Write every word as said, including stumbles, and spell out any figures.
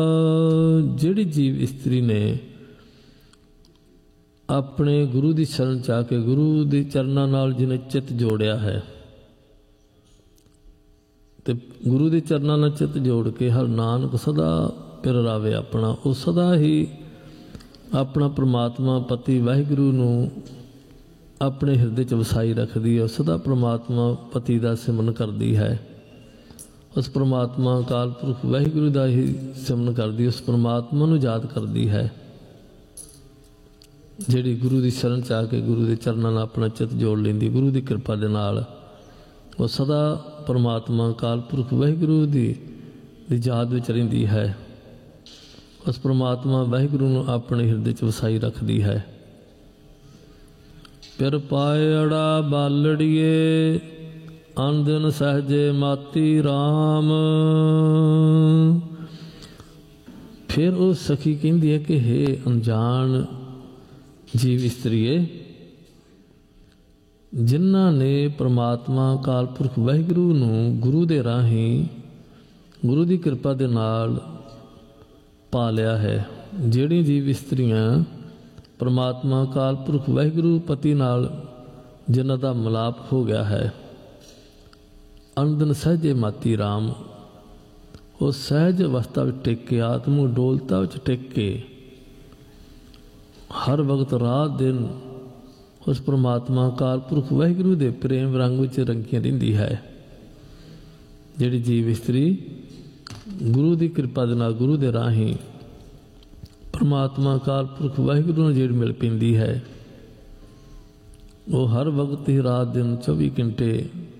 ਜਿਹੜੀ ਜੀਵ ਇਸਤਰੀ ਨੇ ਆਪਣੇ ਗੁਰੂ ਦੀ ਸ਼ਰਨ ਚ ਆ ਕੇ ਗੁਰੂ ਦੇ ਚਰਨਾਂ ਨਾਲ ਜਿਹਨੇ ਚਿੱਤ ਜੋੜਿਆ ਹੈ ਤੇ ਗੁਰੂ ਦੇ ਚਰਨਾਂ ਨਾਲ ਚਿੱਤ ਜੋੜ ਕੇ ਹਰ ਨਾਨਕ ਸਦਾ ਪਿਰ ਰਾਵੇ ਆਪਣਾ, ਉਹ ਸਦਾ ਹੀ ਆਪਣਾ ਪ੍ਰਮਾਤਮਾ ਪਤੀ ਵਾਹਿਗੁਰੂ ਨੂੰ ਆਪਣੇ ਹਿਰਦੇ 'ਚ ਵਸਾਈ ਰੱਖਦੀ ਹੈ। ਉਹ ਸਦਾ ਪ੍ਰਮਾਤਮਾ ਪਤੀ ਦਾ ਸਿਮਰਨ ਕਰਦੀ ਹੈ, ਉਸ ਪ੍ਰਮਾਤਮਾ ਅਕਾਲ ਪੁਰਖ ਵਾਹਿਗੁਰੂ ਦਾ ਹੀ ਸਿਮਰਨ ਕਰਦੀ, ਉਸ ਪ੍ਰਮਾਤਮਾ ਨੂੰ ਯਾਦ ਕਰਦੀ ਹੈ। ਜਿਹੜੀ ਗੁਰੂ ਦੀ ਸ਼ਰਨ 'ਚ ਆ ਕੇ ਗੁਰੂ ਦੇ ਚਰਨਾਂ ਨਾਲ ਆਪਣਾ ਚਿੱਤ ਜੋੜ ਲੈਂਦੀ ਗੁਰੂ ਦੀ ਕਿਰਪਾ ਦੇ ਨਾਲ, ਉਹ ਸਦਾ ਪਰਮਾਤਮਾ ਅਕਾਲ ਪੁਰਖ ਵਾਹਿਗੁਰੂ ਦੀ ਦੀ ਯਾਦ ਵਿੱਚ ਰਹਿੰਦੀ ਹੈ। ਉਸ ਪਰਮਾਤਮਾ ਵਾਹਿਗੁਰੂ ਨੂੰ ਆਪਣੇ ਹਿਰਦੇ 'ਚ ਵਸਾਈ ਰੱਖਦੀ ਹੈ। ਪਿਰ ਪਾਇੜਾ ਬਾਲੜੀਏ ਅਨਦਿਨ ਸਹਜੇ ਮਾਤੀ ਰਾਮ। ਫਿਰ ਉਹ ਸਖੀ ਕਹਿੰਦੀ ਹੈ ਕਿ ਹੇ ਅਣਜਾਣ ਜੀਵ ਇਸਤਰੀਏ, ਜਿਨ੍ਹਾਂ ਨੇ ਪਰਮਾਤਮਾ ਅਕਾਲ ਪੁਰਖ ਵਾਹਿਗੁਰੂ ਨੂੰ ਗੁਰੂ ਦੇ ਰਾਹੀਂ ਗੁਰੂ ਦੀ ਕਿਰਪਾ ਦੇ ਨਾਲ ਪਾ ਲਿਆ ਹੈ, ਜਿਹੜੀ ਜੀਵ ਇਸਤਰੀਆਂ ਪਰਮਾਤਮਾ ਅਕਾਲ ਪੁਰਖ ਵਾਹਿਗੁਰੂ ਪਤੀ ਨਾਲ ਜਿਨ੍ਹਾਂ ਦਾ ਮਿਲਾਪ ਹੋ ਗਿਆ ਹੈ, ਅਨੰਦਨ ਸਹਿਜੇ ਮਾਤੀ ਰਾਮ, ਉਹ ਸਹਿਜ ਅਵਸਥਾ ਵਿੱਚ ਟਿਕ ਕੇ ਆਤਮ ਡੋਲਤਾ ਵਿੱਚ ਟਿਕ ਕੇ ਹਰ ਵਕਤ ਰਾਤ ਦਿਨ ਉਸ ਪਰਮਾਤਮਾ ਅਕਾਲ ਪੁਰਖ ਵਾਹਿਗੁਰੂ ਦੇ ਪ੍ਰੇਮ ਰੰਗ ਵਿੱਚ ਰੰਗੀਆਂ ਰਹਿੰਦੀ ਹੈ। ਜਿਹੜੀ ਜੀਵ ਇਸਤਰੀ ਗੁਰੂ ਦੀ ਕਿਰਪਾ ਦੇ ਨਾਲ ਗੁਰੂ ਦੇ ਰਾਹੀਂ ਪਰਮਾਤਮਾ ਅਕਾਲ ਪੁਰਖ ਵਾਹਿਗੁਰੂ ਨਾਲ ਜਿਹੜੀ ਮਿਲ ਪੈਂਦੀ ਹੈ, ਉਹ ਹਰ ਵਕਤ ਹੀ ਰਾਤ ਦਿਨ ਚੌਵੀ ਘੰਟੇ